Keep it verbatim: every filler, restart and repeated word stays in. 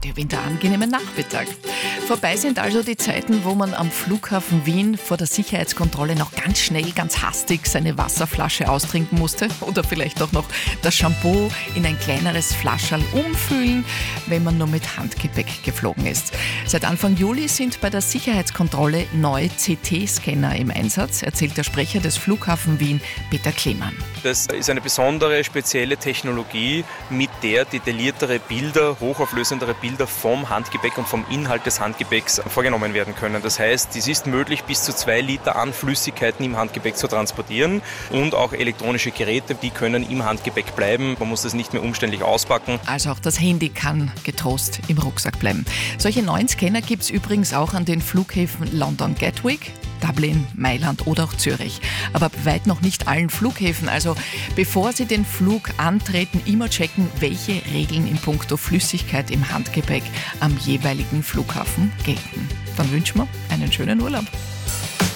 gewinnt einen angenehmen Nachmittag. Vorbei sind also die Zeiten, wo man am Flughafen Wien vor der Sicherheitskontrolle noch ganz schnell, ganz hastig seine Wasserflasche austrinken musste oder vielleicht auch noch das Shampoo in ein kleineres Flascherl umfüllen, wenn man nur mit Handgepäck geflogen ist. Seit Anfang Juli sind bei der Sicherheitskontrolle neue C T-Scanner im Einsatz, erzählt der Sprecher des Flughafen Wien, Peter Klemann. Das ist eine besondere, spezielle Technologie, mit der detailliertere Bilder, hochauflösendere Bilder vom Handgepäck und vom Inhalt des Handgepäcks vorgenommen werden können. Das heißt, es ist möglich, bis zu zwei Liter an Flüssigkeiten im Handgepäck zu transportieren und auch elektronische Geräte, die können im Handgepäck bleiben. Man muss das nicht mehr umständlich auspacken. Also auch das Handy kann getrost im Rucksack bleiben. Solche neuen Scanner gibt es übrigens auch an den Flughäfen London Gatwick, Dublin, Mailand oder auch Zürich. Aber bei weit noch nicht allen Flughäfen. Also bevor Sie den Flug antreten, immer checken, welche Regeln in puncto Flüssigkeit im Handgepäck am jeweiligen Flughafen gelten. Dann wünschen wir einen schönen Urlaub.